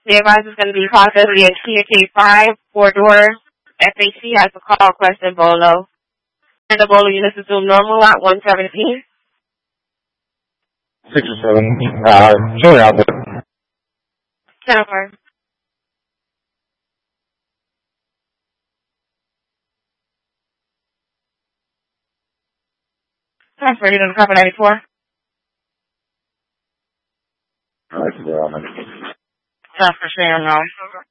The advisor is going to be processed via Kia K5, 4-door. FAC has a call question Bolo. And the Bolo units assume normal lot 117. 6 or 7. Sorry out there. Jennifer. Transfer you to the cover 94. Alright, Transfer Sharon now.